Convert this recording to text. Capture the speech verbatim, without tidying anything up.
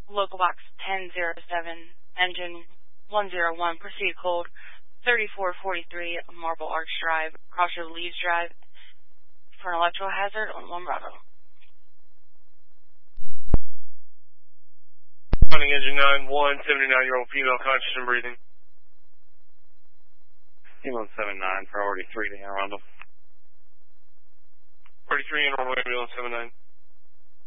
local box ten zero seven, engine one zero one, proceed code thirty-four forty-three, Marble Arch Drive, Crossroad Leaves Drive, for an electrical hazard on one Bravo. Running engine nine one, seventy-nine-year-old female, conscious and breathing. T one seven nine, priority three to Anne Arundel. forty-three, Anne Arundel, ambulance seven nine.